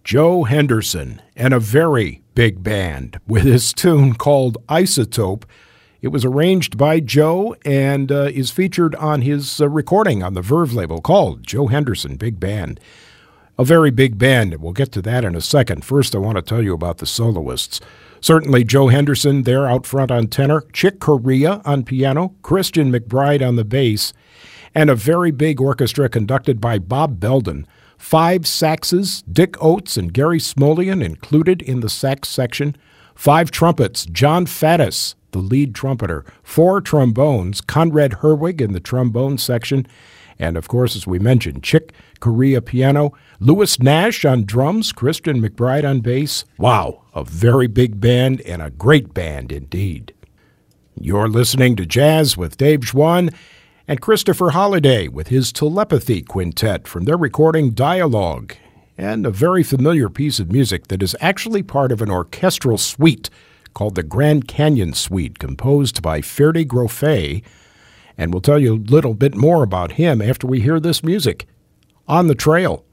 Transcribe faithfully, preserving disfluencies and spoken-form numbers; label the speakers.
Speaker 1: Joe Henderson and a very big band with his tune called Isotope. It was arranged by Joe and uh, is featured on his uh, recording on the Verve label called Joe Henderson Big Band. A very big band. We'll get to that in a second. First, I want to tell you about the soloists. Certainly Joe Henderson there out front on tenor, Chick Corea on piano, Christian McBride on the bass, and a very big orchestra conducted by Bob Belden. Five saxes, Dick Oates and Gary Smolian included in the sax section. Five trumpets, John Faddis, the lead trumpeter. Four trombones, Conrad Herwig in the trombone section. And, of course, as we mentioned, Chick Corea piano, Louis Nash on drums, Christian McBride on bass. Wow, a very big band and a great band indeed. You're listening to Jazz with Dave Schwann and Christopher Holliday with his Telepathy Quintet from their recording Dialogue, and a very familiar piece of music that is actually part of an orchestral suite called the Grand Canyon Suite, composed by Ferdy Grofé, and we'll tell you a little bit more about him after we hear this music. On the Trail.